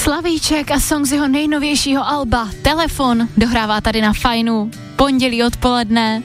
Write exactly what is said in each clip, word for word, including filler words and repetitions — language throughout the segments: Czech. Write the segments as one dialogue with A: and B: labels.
A: Slavíček a song z jeho nejnovějšího alba Telefon dohrává tady na Fajnu pondělí odpoledne.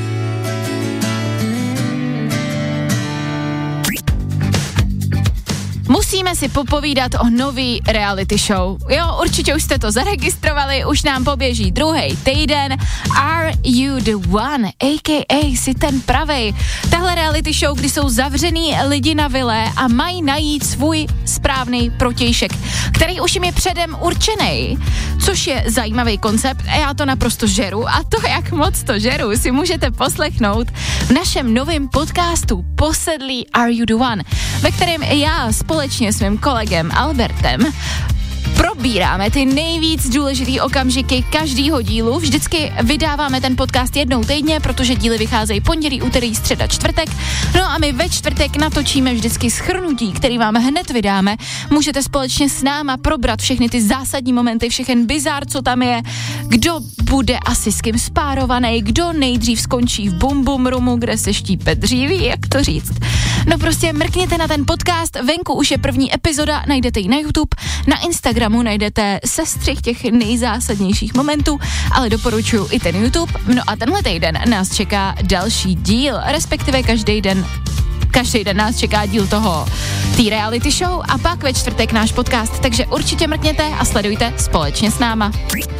A: Musíme si popovídat o nový reality show. Jo, určitě už jste to zaregistrovali, už nám poběží druhý týden. Are you the one, a k a si ten pravej. Tahle reality show, kdy jsou zavřený lidi na vile a mají najít svůj správný protějšek, který už jim je předem určený. Což je zajímavý koncept a já to naprosto žeru. A to, jak moc to žeru, si můžete poslechnout v našem novém podcastu Posedlí Are you the one, ve kterém já společně s mým kolegem Albertem probíráme ty nejvíc důležitý okamžiky každýho dílu. Vždycky vydáváme ten podcast jednou týdně, protože díly vycházejí pondělí, úterý, středa, čtvrtek. No a my ve čtvrtek natočíme vždycky shrnutí, který vám hned vydáme. Můžete společně s náma probrat všechny ty zásadní momenty, všechen bizár, co tam je, kdo bude asi s kým spárovaný, kdo nejdřív skončí v bum bum roomu, kde se štípe dříví, jak to říct. No prostě mrkněte na ten podcast, venku už je první epizoda, najdete ji na YouTube, na Instagramu najdete sestřih těch nejzásadnějších momentů, ale doporučuji i ten YouTube. No a tenhle týden nás čeká další díl, respektive každý den Každý den nás čeká díl toho té reality show a pak ve čtvrtek náš podcast, takže určitě mrkněte a sledujte společně s náma.